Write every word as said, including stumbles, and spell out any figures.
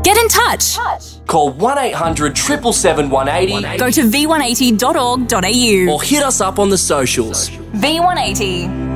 Get in touch. Call one eight hundred, seven seven seven, one eight zero. Go to v one eighty dot org dot a u Or hit us up on the socials. V one eighty.